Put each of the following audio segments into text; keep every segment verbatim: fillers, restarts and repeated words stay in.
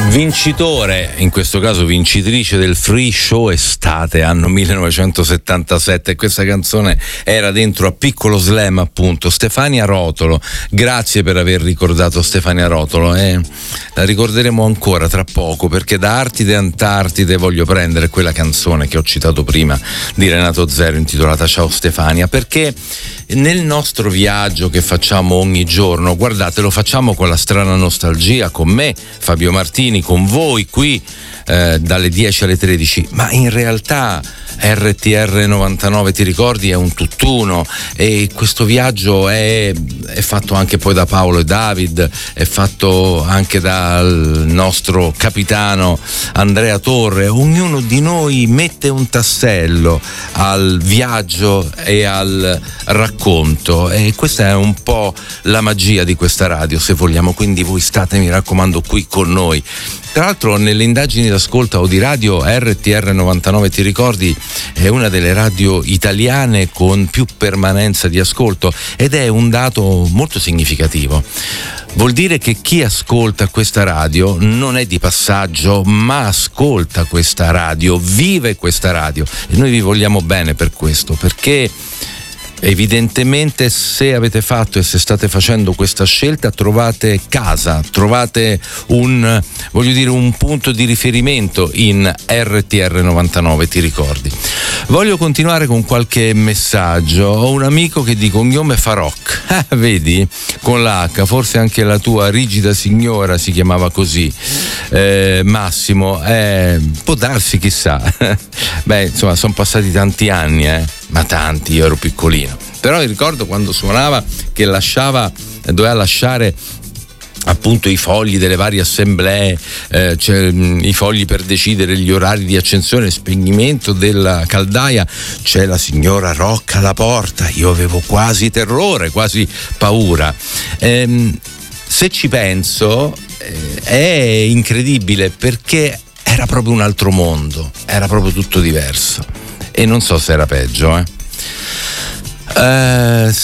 Vincitore, in questo caso vincitrice del Free Show Estate anno millenovecentosettantasette, questa canzone era dentro a Piccolo Slam, appunto. Stefania Rotolo, grazie per aver ricordato Stefania Rotolo, eh. La ricorderemo ancora tra poco, perché da Artide Antartide voglio prendere quella canzone che ho citato prima di Renato Zero intitolata Ciao Stefania, perché nel nostro viaggio che facciamo ogni giorno, guardate, lo facciamo con la strana nostalgia, con me, Fabio Martini, con voi qui eh, dalle dieci alle tredici, ma in realtà R T R novantanove, ti ricordi, è un tutt'uno, e questo viaggio è, è fatto anche poi da Paolo e David, è fatto anche dal nostro capitano Andrea Torre. Ognuno di noi mette un tassello al viaggio e al racconto, e questa è un po' la magia di questa radio, se vogliamo. Quindi voi state, mi raccomando, qui con noi. Tra l'altro nelle indagini d'ascolto o di radio R T R novantanove, ti ricordi, è una delle radio italiane con più permanenza di ascolto, ed è un dato molto significativo. Vuol dire che chi ascolta questa radio non è di passaggio, ma ascolta questa radio, vive questa radio, e noi vi vogliamo bene per questo, perché evidentemente se avete fatto e se state facendo questa scelta trovate casa, trovate un, voglio dire, un punto di riferimento in R T R novantanove, ti ricordi. Voglio continuare con qualche messaggio. Ho un amico che di cognome Farocch, ah, vedi, con la H, forse anche la tua rigida signora si chiamava così, eh, Massimo, eh, può darsi, chissà. Beh, insomma, sono passati tanti anni, eh, ma tanti, io ero piccolino, però ricordo quando suonava che lasciava, doveva lasciare appunto i fogli delle varie assemblee, eh, cioè, mh, i fogli per decidere gli orari di accensione e spegnimento della caldaia. C'è la signora Rocca alla porta, io avevo quasi terrore, quasi paura. Ehm, se ci penso eh, è incredibile, perché era proprio un altro mondo, era proprio tutto diverso, e non so se era peggio, eh. Uh,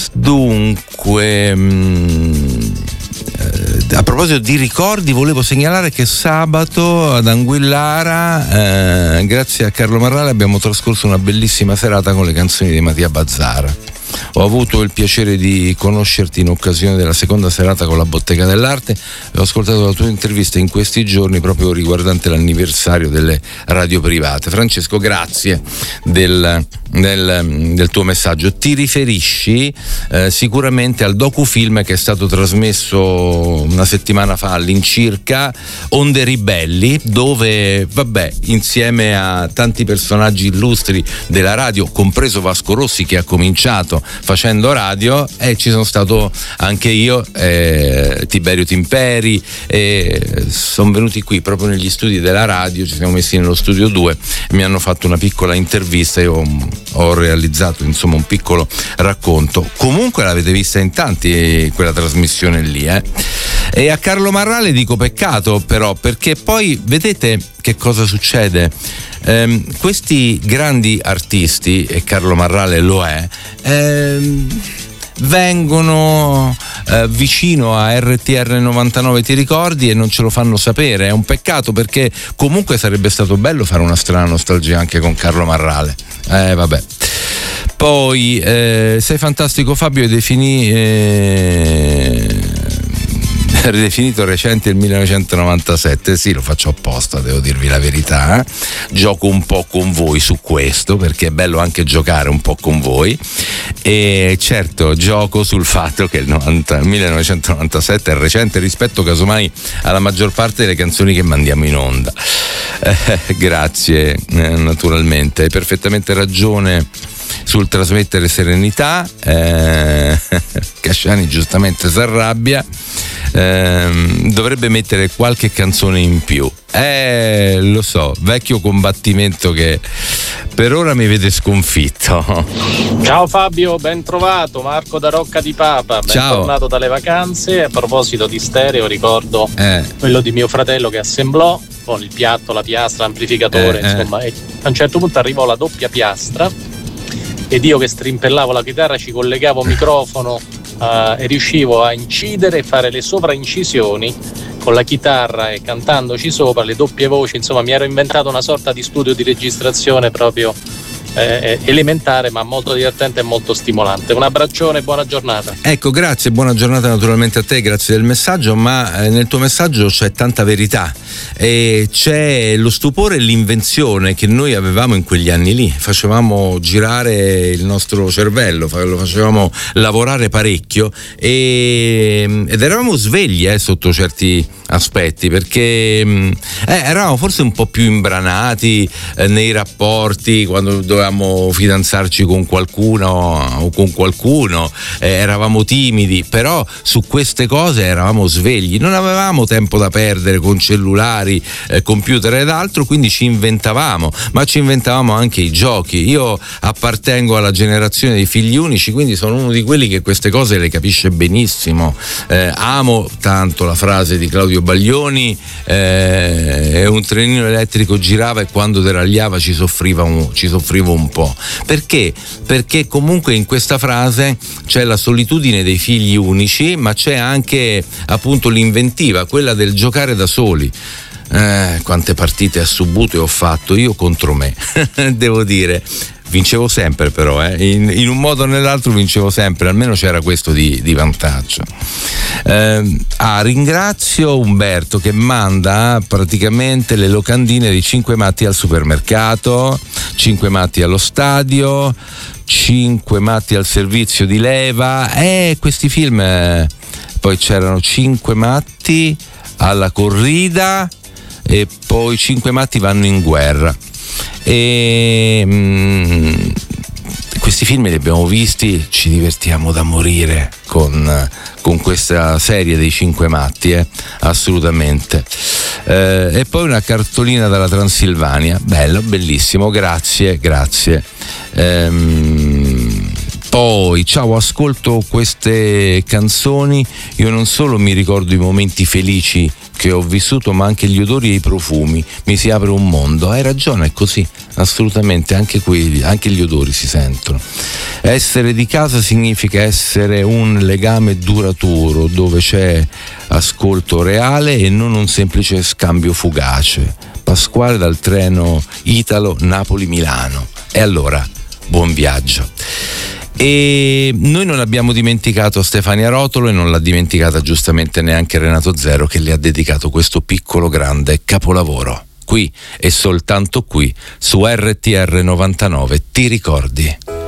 dunque mh, uh, a proposito di ricordi, volevo segnalare che sabato ad Anguillara, uh, grazie a Carlo Marrale, abbiamo trascorso una bellissima serata con le canzoni di Mattia Bazzara. Ho avuto il piacere di conoscerti in occasione della seconda serata con la Bottega dell'Arte e ho ascoltato la tua intervista in questi giorni proprio riguardante l'anniversario delle radio private. Francesco, grazie del, del, del tuo messaggio. Ti riferisci eh, sicuramente al docufilm che è stato trasmesso una settimana fa all'incirca, Onde Ribelli, dove, vabbè, insieme a tanti personaggi illustri della radio, compreso Vasco Rossi che ha cominciato facendo radio, e ci sono stato anche io, eh, Tiberio Timperi, e sono venuti qui proprio negli studi della radio, ci siamo messi nello studio due e mi hanno fatto una piccola intervista. Io ho realizzato insomma un piccolo racconto. Comunque l'avete vista in tanti quella trasmissione lì, eh? E a Carlo Marrale dico peccato, però, perché poi vedete che cosa succede. Um, questi grandi artisti, e Carlo Marrale lo è, um, vengono uh, vicino a R T R novantanove, ti ricordi, e non ce lo fanno sapere. È un peccato, perché comunque sarebbe stato bello fare una strana nostalgia anche con Carlo Marrale. Eh vabbè. Poi eh, sei fantastico Fabio, e definì eh, ridefinito recente il millenovecentonovantasette. Sì, lo faccio apposta, devo dirvi la verità, eh? Gioco un po' con voi su questo, perché è bello anche giocare un po' con voi, e certo gioco sul fatto che il novanta, millenovecentonovantasette è recente rispetto casomai alla maggior parte delle canzoni che mandiamo in onda. Eh, grazie, eh, naturalmente, hai perfettamente ragione sul trasmettere serenità. eh, Casciani giustamente si arrabbia, eh, dovrebbe mettere qualche canzone in più. Eh, lo so, vecchio combattimento che per ora mi vede sconfitto. Ciao Fabio, ben trovato, Marco da Rocca di Papa, ben Ciao. tornato dalle vacanze. A proposito di stereo, ricordo eh. quello di mio fratello che assemblò con il piatto, la piastra, l'amplificatore, eh, insomma, e a un certo punto arrivò la doppia piastra ed io che strimpellavo la chitarra ci collegavo microfono uh, e riuscivo a incidere e fare le sovraincisioni con la chitarra e cantandoci sopra, le doppie voci, insomma mi ero inventato una sorta di studio di registrazione proprio eh, elementare, ma molto divertente e molto stimolante. Un abbraccione e buona giornata. Ecco, grazie, buona giornata naturalmente a te, grazie del messaggio, ma eh, nel tuo messaggio c'è tanta verità e c'è lo stupore e l'invenzione che noi avevamo in quegli anni lì. Facevamo girare il nostro cervello, lo facevamo lavorare parecchio e, ed eravamo svegli eh, sotto certi aspetti, perché eh, eravamo forse un po' più imbranati eh, nei rapporti, quando dovevamo fidanzarci con qualcuno o con qualcuno, eh, eravamo timidi, però su queste cose eravamo svegli, non avevamo tempo da perdere con cellulari, eh, computer ed altro, quindi ci inventavamo, ma ci inventavamo anche i giochi. Io appartengo alla generazione dei figli unici, quindi sono uno di quelli che queste cose le capisce benissimo. Eh, amo tanto la frase di Claudio Baglioni, eh, un trenino elettrico girava e quando deragliava ci soffriva un, ci soffrivo un po'. Perché? Perché comunque in questa frase c'è la solitudine dei figli unici, ma c'è anche appunto l'inventiva, quella del giocare da soli. Eh, quante partite a subbute ho fatto io contro me, devo dire. Vincevo sempre però, eh. in, in un modo o nell'altro vincevo sempre, almeno c'era questo di, di vantaggio. Eh, ah, ringrazio Umberto che manda praticamente le locandine di Cinque Matti al supermercato, Cinque Matti allo stadio, Cinque Matti al servizio di leva, e eh, questi film, eh, poi c'erano Cinque Matti alla corrida e poi Cinque Matti vanno in guerra. E mh, questi film li abbiamo visti, ci divertiamo da morire con, con questa serie dei Cinque Matti, eh? Assolutamente. Eh, e poi una cartolina dalla Transilvania, bello, bellissimo, grazie, grazie. Ehm, Poi, ciao, ascolto queste canzoni, io non solo mi ricordo i momenti felici che ho vissuto, ma anche gli odori e i profumi, mi si apre un mondo. Hai ragione, è così, assolutamente, anche quelli, anche gli odori si sentono. Essere di casa significa essere un legame duraturo, dove c'è ascolto reale e non un semplice scambio fugace. Pasquale dal treno Italo Napoli-Milano. E allora, buon viaggio. E noi non abbiamo dimenticato Stefania Rotolo e non l'ha dimenticata giustamente neanche Renato Zero, che le ha dedicato questo piccolo grande capolavoro. Qui e soltanto qui su R T R novantanove, ti ricordi?